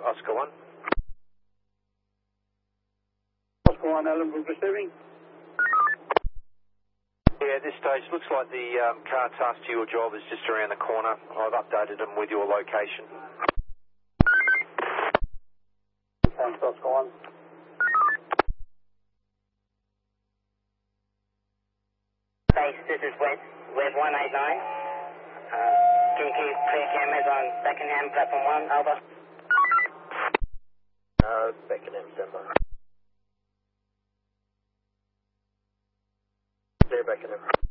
Oscar 1. Oscar 1, Ellenbrook receiving. Yeah, at this stage, looks like the car tasked to your job is just around the corner. I've updated them with your location. Thanks, Oscar 1. Base, this is Web 189. Can you keep clear cameras on Beckenham, platform 1, over? Beckenham, December. Clear Beckenham.